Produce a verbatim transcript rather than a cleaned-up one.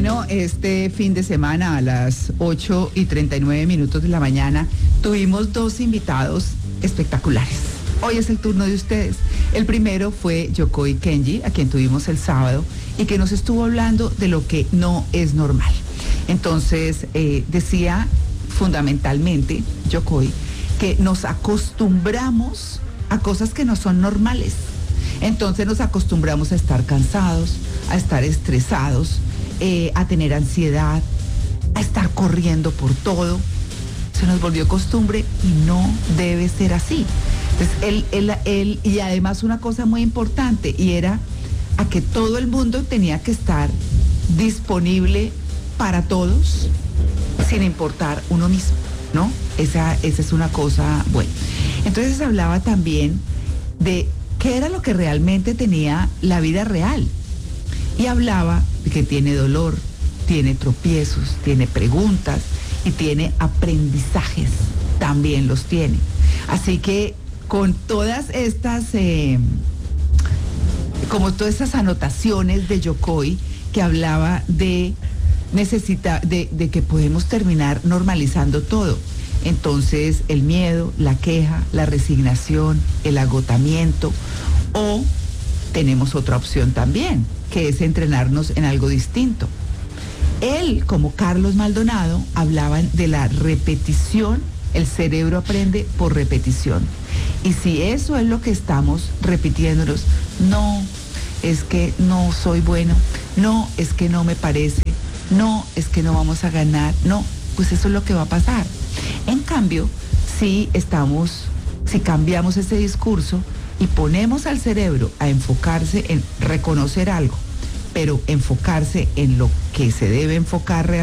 Bueno, este fin de semana a las ocho y treinta y nueve minutos de la mañana tuvimos dos invitados espectaculares. Hoy es el turno de ustedes. El primero fue Yokoi Kenji, a quien tuvimos el sábado, y que nos estuvo hablando de lo que no es normal. Entonces, eh, decía fundamentalmente, Yokoi, que nos acostumbramos a cosas que no son normales. Entonces nos acostumbramos a estar cansados, a estar estresados, eh, a tener ansiedad, a estar corriendo por todo. Se nos volvió costumbre y no debe ser así. Entonces, él, él, él, y además una cosa muy importante, y era a que todo el mundo tenía que estar disponible para todos, sin importar uno mismo, ¿no? Esa, esa es una cosa buena. Entonces hablaba también de qué era lo que realmente tenía la vida real. Y hablaba de que tiene dolor, tiene tropiezos, tiene preguntas y tiene aprendizajes, también los tiene. Así que con todas estas, eh, como todas estas anotaciones de Yokoi, que hablaba de, necesita, de, de que podemos terminar normalizando todo. Entonces, el miedo, la queja, la resignación, el agotamiento, o tenemos otra opción también, que es entrenarnos en algo distinto. Él, como Carlos Maldonado, hablaban de la repetición. El cerebro aprende por repetición. Y si eso es lo que estamos repitiéndonos, no, es que no soy bueno, no, es que no me parece, no, es que no vamos a ganar, no, pues eso es lo que va a pasar. En cambio, si estamos, si cambiamos ese discurso y ponemos al cerebro a enfocarse en reconocer algo, pero enfocarse en lo que se debe enfocar realmente,